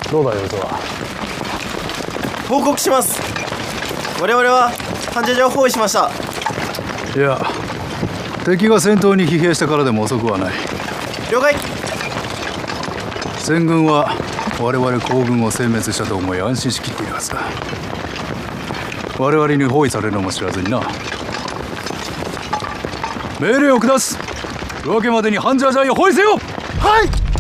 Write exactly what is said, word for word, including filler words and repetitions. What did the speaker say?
どうだよ、ヨゾは。 報告します。我々は患者場を包囲しました。 いや、敵が戦闘に疲弊したからでも遅くはない。 了解。 全軍は我々皇軍を殲滅したと思い安心しきっているはずだ。我々に包囲されるのも知らずにな。命令を下す。夜明けまでにハンジャージャイを包囲せよ。 はい。